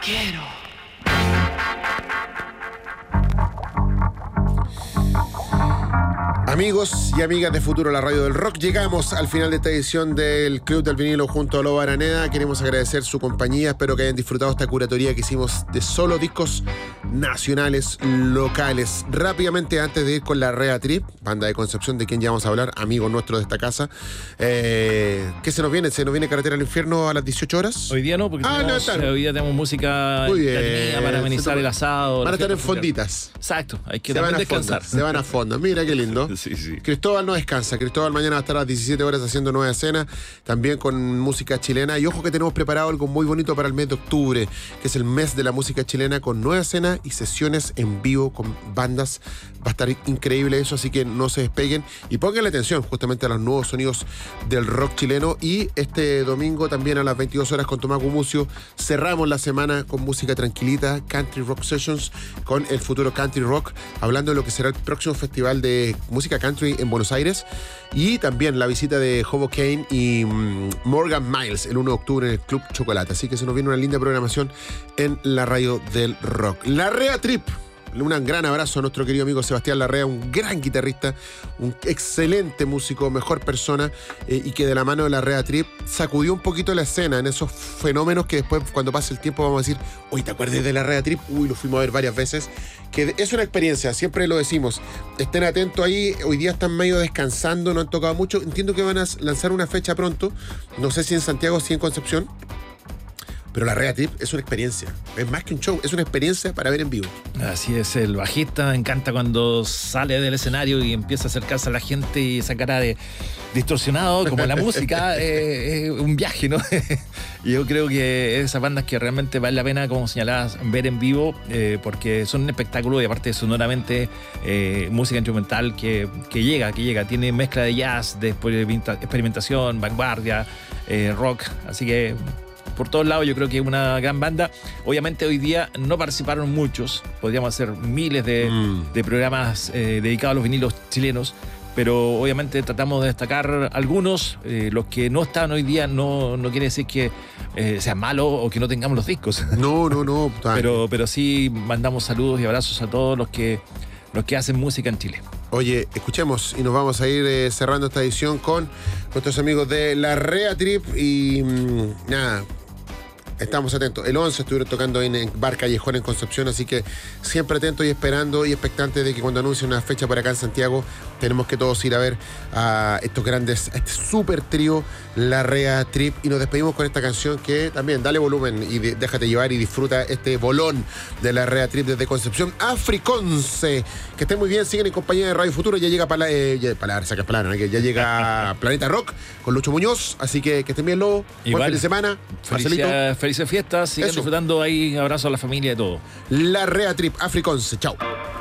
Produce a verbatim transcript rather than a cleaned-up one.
quiero. Amigos y amigas de Futuro, la radio del rock, llegamos al final de esta edición del Club del Vinilo junto a Lobo Araneda. Queremos agradecer su compañía, espero que hayan disfrutado esta curatoría que hicimos de solo discos nacionales, locales. Rápidamente, antes de ir con la Rea Trip, banda de Concepción, de quien ya vamos a hablar, amigo nuestro de esta casa, eh, ¿qué se nos viene? ¿Se nos viene Carretera al Infierno a las dieciocho horas? Hoy día no, porque ah, tenemos, no, hoy día tenemos música entretenida para amenizar el asado. Van a estar en fonditas. Exacto, hay que se también van a descansar. Fondo, se van a fondo, mira qué lindo. Sí, sí. Cristóbal no descansa. Cristóbal mañana va a estar a las diecisiete horas haciendo nueva escena, también con música chilena. Y ojo que tenemos preparado algo muy bonito para el mes de octubre, que es el mes de la música chilena, con nueva escena y sesiones en vivo con bandas. Va a estar increíble eso, así que no se despeguen y pónganle atención justamente a los nuevos sonidos del rock chileno. Y este domingo también a las veintidós horas con Tomás Gumucio cerramos la semana con música tranquilita, Country Rock Sessions, con el Futuro Country Rock, hablando de lo que será el próximo festival de música country en Buenos Aires, y también la visita de Hobo Kane y um, Morgan Miles el uno de octubre en el Club Chocolate. Así que se nos viene una linda programación en la radio del rock. La Rea Trip. Un gran abrazo a nuestro querido amigo Sebastián Larrea, un gran guitarrista, un excelente músico, mejor persona, eh, y que de la mano de la Rea Trip sacudió un poquito la escena en esos fenómenos que después, cuando pase el tiempo, vamos a decir: uy, ¿te acuerdas de la Rea Trip? Uy, lo fuimos a ver varias veces. Que es una experiencia, siempre lo decimos. Estén atentos ahí, hoy día están medio descansando, no han tocado mucho. Entiendo que van a lanzar una fecha pronto, no sé si en Santiago o si en Concepción. Pero la Rea Trip es una experiencia, es más que un show, es una experiencia para ver en vivo. Así es, el bajista me encanta cuando sale del escenario y empieza a acercarse a la gente y esa cara de distorsionado, como la música, es eh, eh, un viaje, ¿no? Y yo creo que esas bandas que realmente vale la pena, como señalabas, ver en vivo, eh, porque son un espectáculo y aparte sonoramente eh, música instrumental que, que llega, que llega, tiene mezcla de jazz, de experimentación, vanguardia, eh, rock, así que por todos lados yo creo que es una gran banda. Obviamente hoy día no participaron muchos, podríamos hacer miles de, mm. de programas eh, dedicados a los vinilos chilenos, pero obviamente tratamos de destacar algunos. Eh, los que no están hoy día no, no quiere decir que eh, sean malos o que no tengamos los discos. No, no, no. pero, pero sí mandamos saludos y abrazos a todos los que, los que hacen música en Chile. Oye, escuchemos y nos vamos a ir eh, cerrando esta edición con nuestros amigos de la Rea Trip y mmm, nada. Estamos atentos. El once estuvieron tocando en, en Bar Callejón en Concepción, así que siempre atentos y esperando y expectantes de que cuando anuncien una fecha por acá en Santiago, tenemos que todos ir a ver a estos grandes, a este super trío, la Rea Trip. Y nos despedimos con esta canción que también, dale volumen y de, déjate llevar y disfruta este bolón de la Rea Trip desde Concepción, Africonce. Que estén muy bien, siguen en compañía de Radio Futuro. Ya llega para eh, ya, palabra, saca palabra, ¿no? Que ya llega Planeta Rock con Lucho Muñoz. Así que que estén bien, Lobo. Buen fin de semana. Marcelito. Felices fiestas, sigan Eso. disfrutando ahí, abrazo a la familia y todo. La Rea Trip, Africonce, chao.